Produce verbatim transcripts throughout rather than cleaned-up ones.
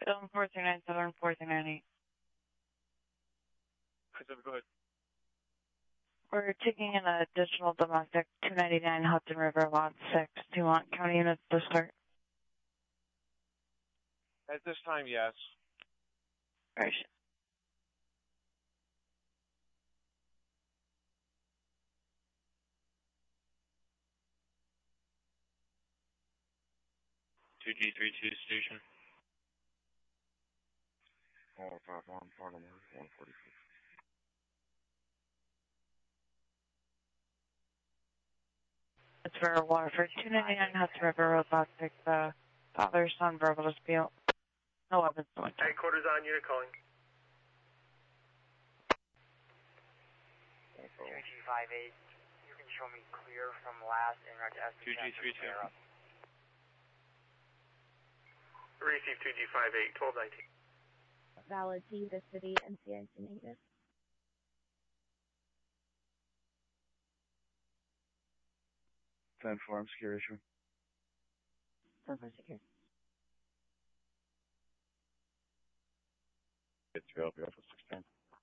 Film four three nine seven, four three nine eight. Go ahead. We're taking an additional domestic two ninety-nine Hudson River, lot six. Do you want county units to start? At this time, yes. Right. two G three two station. four five one, Baltimore, one forty-six. It's for Waterford, two ninety-nine Hudson River Road, lot six, uh, father-son verbal dispute. No weapons. Headquarters on unit calling. two G five eight, you can show me clear from last and right to S two G three two. Receive two G five eight, twelve nineteen. Valid T, the city, and C I C negative. ten four, I'm secure issue. ten four secure. It's available for sixteen.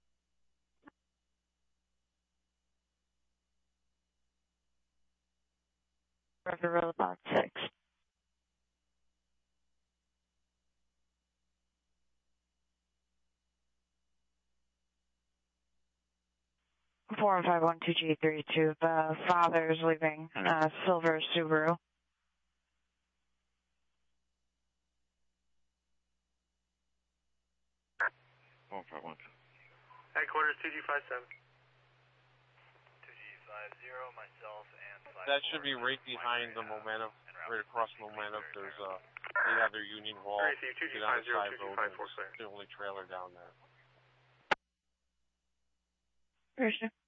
River Road, lot six. four one five one two G three two. The father's leaving in a silver Subaru. four five one. Headquarters two G five seven. two G five zero, myself, and five. That should be right behind the momentum, right across momentum. There's a, they have their Union Hall. Receive two G five zero, two G five four, clear. The only trailer down there. Christian.